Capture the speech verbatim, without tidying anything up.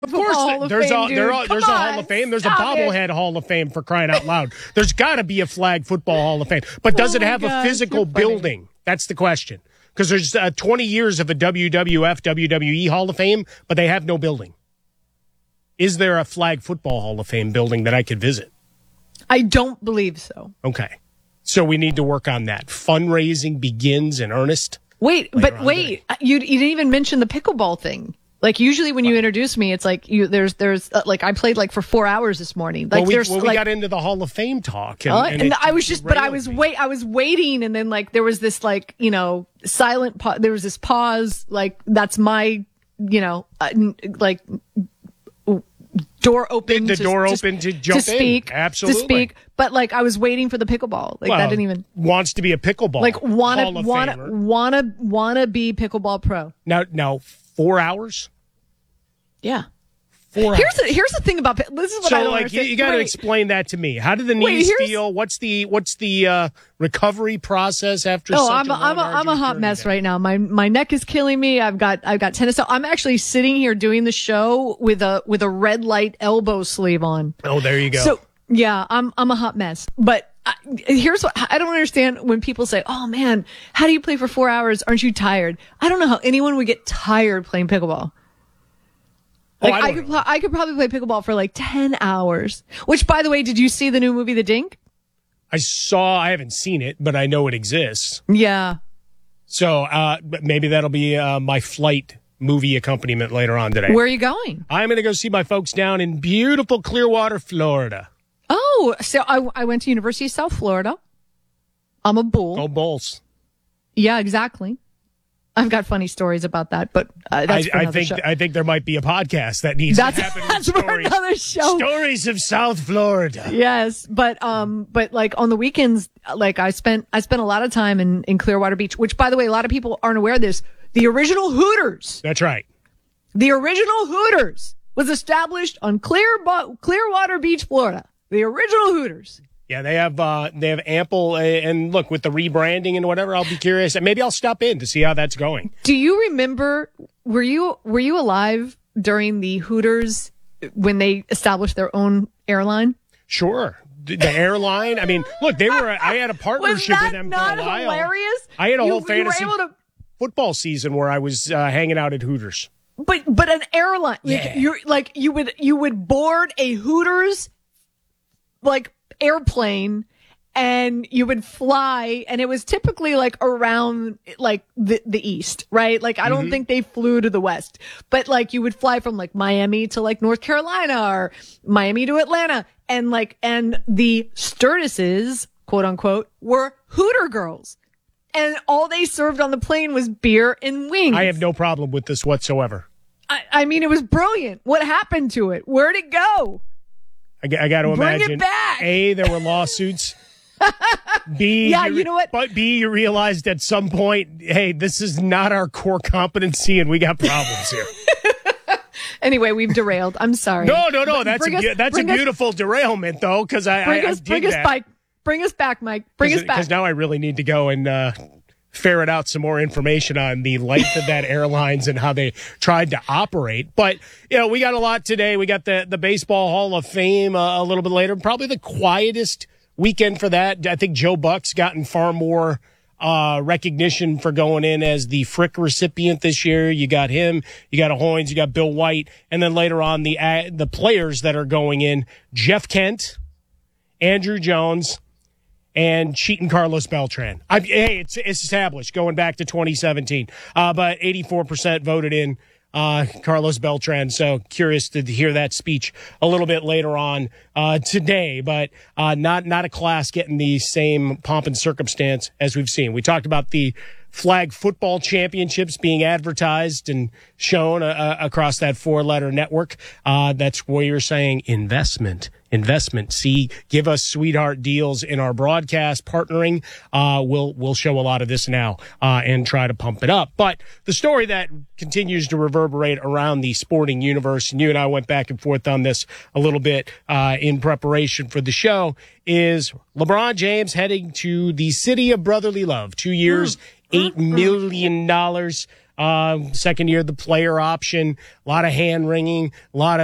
Of course, Hall of there's Fame, a dude. there are, there's Come a on, Hall of Fame. There's stop a bobblehead it. Hall of Fame for crying out loud. There's got to be a flag football Hall of Fame, but does Oh it my have gosh, a physical you're funny. building? That's the question. Because there's uh, twenty years of a W W F, W W E Hall of Fame, but they have no building. Is there a flag football Hall of Fame building that I could visit? I don't believe so. Okay, so we need to work on that. Fundraising begins in earnest. Wait, later but on wait, today. you you didn't even mention the pickleball thing. Like usually when you introduce me, it's like you there's there's uh, like I played like for four hours this morning. Like well, we, there's well, we like, got into the Hall of Fame talk, and, uh, and, and it I was just, but I derailed was me. wait, I was waiting, and then like there was this like you know silent. Pa- there was this pause. Like that's my you know uh, n- like door open. The to, door to, open to jump to in. speak, Absolutely. to speak. But like I was waiting for the pickleball. Like Well, that didn't even wants to be a pickleball like wanna Hall of wanna Famer. wanna wanna be pickleball pro. Now, now four hours. Yeah. Four Here's hours. the, here's the thing about pi- this is what I So, don't like, you, understand. you got to Wait. explain that to me. How did the Wait, knees here's- feel? What's the what's the uh, recovery process after? Oh, such I'm a a, I'm a, long, I'm a arduous hot journey mess there? right now. My my neck is killing me. I've got I've got tennis. So I'm actually sitting here doing the show with a with a red light elbow sleeve on. Oh, there you go. So yeah, I'm I'm a hot mess. But I, here's what I don't understand when people say, "Oh man, how do you play for four hours? Aren't you tired?" I don't know how anyone would get tired playing pickleball. Oh, Like I I, don't could know. pl- I could probably play pickleball for like ten hours. Which, by the way, did you see the new movie The Dink? I saw. I haven't seen it, but I know it exists. Yeah. So uh, but maybe that'll be uh, my flight movie accompaniment later on today. Where are you going? I'm going to go see my folks down in beautiful Clearwater, Florida. Oh, so I, I went to University of South Florida. I'm a bull. Go Bulls! Yeah, exactly. I've got funny stories about that, but uh, that's I, for I another think show. I think there might be a podcast that needs That's, to happen. that's with for stories. another show. Stories of South Florida. Yes, but um, but like on the weekends, like I spent I spent a lot of time in in Clearwater Beach, which by the way, a lot of people aren't aware of this. The original Hooters, That's right. the original Hooters was established on Clear Clearwater Beach, Florida. The original Hooters. Yeah, they have uh, they have ample, uh, and look, with the rebranding and whatever, I'll be curious. Maybe I'll stop in to see how that's going. Do you remember? Were you were you alive during the Hooters when they established their own airline? Sure. The the airline, I mean, look, they were, I had a Was partnership that with them not for a while. hilarious? I had a You- whole you were fantasy able to- football season where I was uh, hanging out at Hooters. But but an airline, like, Yeah. you're like you would you would board a Hooters like airplane and you would fly, and it was typically like around like the the east, right? Like I don't think they flew to the west, but like you would fly from like Miami to like North Carolina or Miami to Atlanta, and like and the stewardesses, quote unquote, were Hooter girls. And all they served on the plane was beer and wings. I have no problem with this whatsoever. I, I mean, it was brilliant. What happened to it? Where'd it go? I, g- I got to Bring it imagine. back. A, there were lawsuits. B, Yeah, you know what? But B, you realized at some point, hey, this is not our core competency, and we got problems here. Anyway, we've derailed. I'm sorry. No, no, no. That's a Bring us- beau- that's a bring us- beautiful derailment, though, because I, Bring I, I us, dig bring us that. back. Bring us back, Mike. Bring us back. Because now I really need to go and uh, ferret out some more information on the length of that airlines and how they tried to operate. But, you know, we got a lot today. We got the, the Baseball Hall of Fame uh, a little bit later. Probably the quietest weekend for that. I think Joe Buck's gotten far more uh, recognition for going in as the Frick recipient this year. You got him, you got a Hoynes, you got Bill White, and then later on the uh, the players that are going in, Jeff Kent, Andrew Jones, and cheating Carlos Beltran. I, hey, it's, it's established going back to twenty seventeen. Uh, but eighty-four percent voted in uh, Carlos Beltran. So curious to hear that speech a little bit later on uh, today. But uh, not not a class getting the same pomp and circumstance as we've seen. We talked about the flag football championships being advertised and shown uh, across that four-letter network. Uh, that's where you're saying investment. Investment. See, give us sweetheart deals in our broadcast partnering. Uh, we'll, we'll show a lot of this now, uh, and try to pump it up. But the story that continues to reverberate around the sporting universe, and you and I went back and forth on this a little bit, uh, in preparation for the show, is LeBron James heading to the city of brotherly love. Two years, eight million dollars. Uh, second year, the player option, a lot of hand wringing, a lot of